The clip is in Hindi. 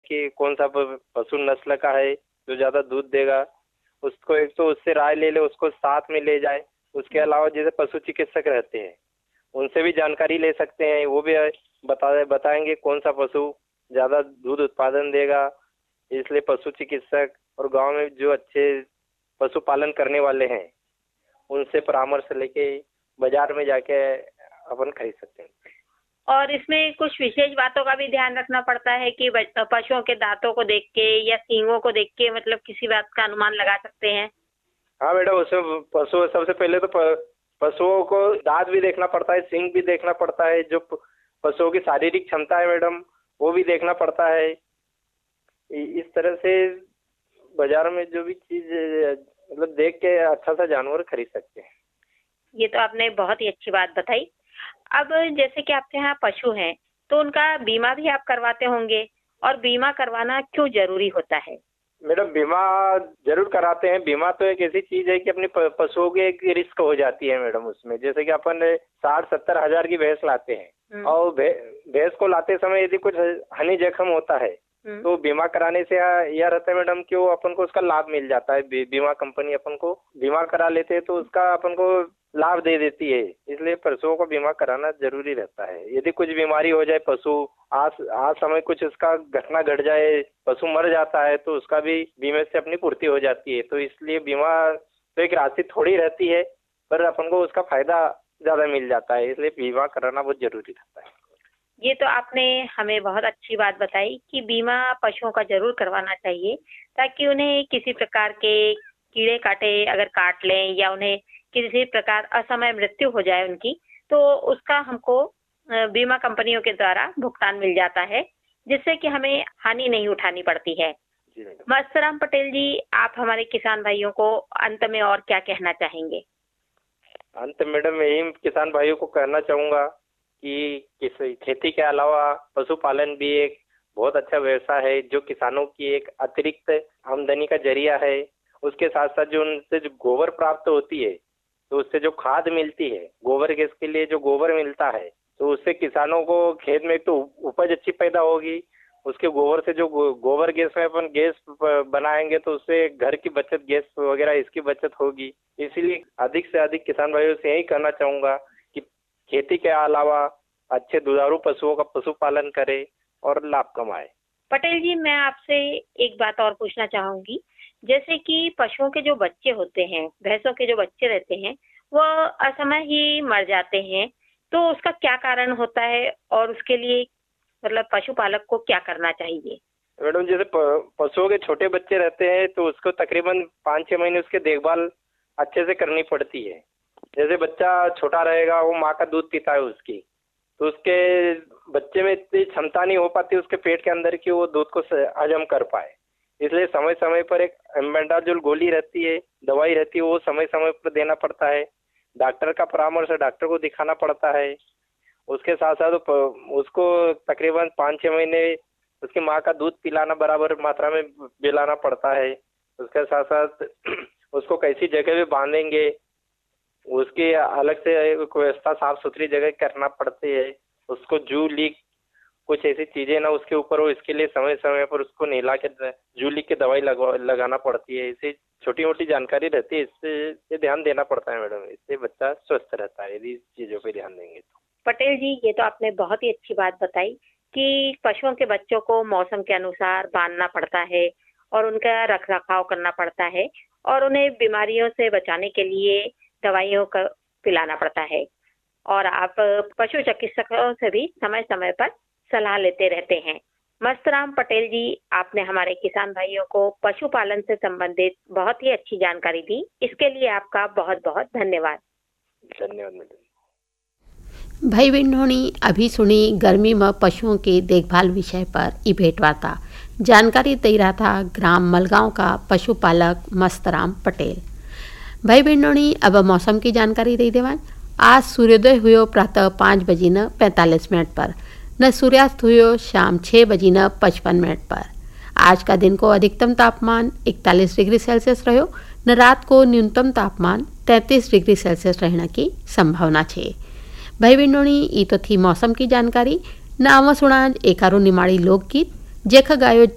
कि कौन सा पशु नस्ल का है जो ज़्यादा दूध देगा, उसको एक तो उससे राय ले ले, उसको साथ में ले जाए। उसके अलावा जैसे पशु चिकित्सक रहते हैं, उनसे भी जानकारी ले सकते हैं, वो भी बताएंगे कौन सा पशु ज़्यादा दूध उत्पादन देगा। इसलिए पशु चिकित्सक और गांव में जो अच्छे पशुपालन करने वाले हैं, उनसे परामर्श लेके बाजार में जाके अपन खरीद सकते हैं। और इसमें कुछ विशेष बातों का भी ध्यान रखना पड़ता है कि पशुओं के दांतों को देख के या सींगों को देख के मतलब किसी बात का अनुमान लगा सकते हैं। हाँ मैडम, उसमें पशु सबसे पहले तो पशुओं को दांत भी देखना पड़ता है, सींग भी देखना पड़ता है, जो पशुओं की शारीरिक क्षमता है मैडम वो भी देखना पड़ता है। इस तरह से बाजार में जो भी चीज मतलब देख के अच्छा सा जानवर खरीद सकते हैं। ये तो आपने बहुत ही अच्छी बात बताई। अब जैसे कि आपके यहाँ पशु हैं तो उनका बीमा भी आप करवाते होंगे, और बीमा करवाना क्यों जरूरी होता है? मैडम बीमा जरूर कराते हैं। बीमा तो एक ऐसी चीज है कि अपने पशुओं की एक रिस्क हो जाती है मैडम उसमें। जैसे कि अपन 60-70 हजार की भैंस लाते हैं और भैंस को लाते समय यदि कुछ हानि जख्म होता है तो बीमा कराने से यह रहता है मैडम कि वो अपन को उसका लाभ मिल जाता है। बीमा कंपनी अपन को बीमा करा लेते हैं तो उसका अपन को लाभ दे देती है। इसलिए पशुओं को बीमा कराना जरूरी रहता है। यदि कुछ बीमारी हो जाए, पशु आज समय कुछ उसका घटना घट जाए, पशु मर जाता है तो उसका भी बीमे से अपनी पूर्ति हो जाती है। तो इसलिए बीमा तो एक राशि थोड़ी रहती है पर अपन को उसका फायदा ज्यादा मिल जाता है, इसलिए बीमा कराना बहुत जरूरी रहता है। ये तो आपने हमें बहुत अच्छी बात बताई कि बीमा पशुओं का जरूर करवाना चाहिए, ताकि उन्हें किसी प्रकार के कीड़े काटे अगर काट लें या उन्हें किसी प्रकार असमय मृत्यु हो जाए उनकी, तो उसका हमको बीमा कंपनियों के द्वारा भुगतान मिल जाता है, जिससे कि हमें हानि नहीं उठानी पड़ती है। मस्तराम पटेल जी, आप हमारे किसान भाइयों को अंत में और क्या कहना चाहेंगे? अंत मैडम यही किसान भाइयों को कहना चाहूंगा कि खेती के अलावा पशुपालन भी एक बहुत अच्छा व्यवसाय है जो किसानों की एक अतिरिक्त आमदनी का जरिया है। उसके साथ साथ जो उनसे जो गोबर प्राप्त होती है तो उससे जो खाद मिलती है, गोबर गैस के लिए जो गोबर मिलता है, तो उससे किसानों को खेत में तो उपज अच्छी पैदा होगी। उसके गोबर से जो गोबर गैस में अपन गैस बनाएंगे तो उससे घर की बचत, गैस वगैरह इसकी बचत होगी। इसीलिए अधिक से अधिक किसान भाइयों से यही कहना चाहूंगा कि खेती के अलावा अच्छे दुधारू पशुओं का पशुपालन करे और लाभ कमाए। पटेल जी, मैं आपसे एक बात और पूछना चाहूंगी। जैसे कि पशुओं के जो बच्चे होते हैं, भैंसों के जो बच्चे रहते हैं, वो असमय ही मर जाते हैं, तो उसका क्या कारण होता है और उसके लिए मतलब पशुपालक को क्या करना चाहिए? मैडम जैसे पशुओं के छोटे बच्चे रहते हैं तो उसको तकरीबन 5-6 महीने उसके देखभाल अच्छे से करनी पड़ती है। जैसे बच्चा छोटा रहेगा, वो माँ का दूध पीता है उसकी, तो उसके बच्चे में इतनी क्षमता नहीं हो पाती उसके पेट के अंदर कि वो दूध को हजम कर पाए। इसलिए समय समय पर एक एल्बेंडाजोल गोली रहती है, दवाई रहती है, वो समय समय पर देना पड़ता है। डॉक्टर का परामर्श डॉक्टर को दिखाना पड़ता है। उसके साथ साथ उसको तकरीबन 5-6 महीने उसकी माँ का दूध पिलाना, बराबर मात्रा में पिलाना पड़ता है। उसके साथ साथ उसको कैसी जगह में बांधेंगे, उसकी अलग से व्यवस्था साफ सुथरी जगह करना पड़ती है। उसको जू लीक कुछ ऐसी चीजें ना उसके ऊपर हो, इसके लिए समय समय पर उसको नहला के जू लीक की दवाई लगाना पड़ती है। इसे छोटी मोटी जानकारी रहती है, इससे ध्यान देना पड़ता है मैडम। इससे बच्चा स्वस्थ रहता है यदि चीजों पे ध्यान देंगे तो। पटेल जी, ये तो आपने बहुत ही अच्छी बात बताई कि पशुओं के बच्चों को मौसम के अनुसार बांधना पड़ता है और उनका रख रखाव करना पड़ता है और उन्हें बीमारियों से बचाने के लिए दवाइयों का पिलाना पड़ता है। और आप पशु चिकित्सकों से भी समय समय पर सलाह लेते रहते हैं। मस्तराम पटेल जी, आपने हमारे किसान भाइयों को पशुपालन से संबंधित बहुत ही अच्छी जानकारी दी। इसके लिए आपका बहुत बहुत धन्यवाद। धन्यवाद मैडम। भाई बहनों, अभी सुनी गर्मी में पशुओं के देखभाल विषय पर ई भेंटवार्ता। जानकारी दे रहा था ग्राम मलगांव का पशुपालक मस्तराम पटेल। भाई बहनों, अब मौसम की जानकारी दे देवा। आज सूर्योदय हुयो प्रातः 5:45 पर, न सूर्यास्त हुयो शाम 6:55 पर। आज का दिन को अधिकतम तापमान 41 डिग्री सेल्सियस रहो, न रात को न्यूनतम तापमान 33 डिग्री सेल्सियस रहने की संभावना है। भाई बहनों, ये तो थी मौसम की जानकारी। न आवा सुना एकारो निमाड़ी लोकगीत जेख गायो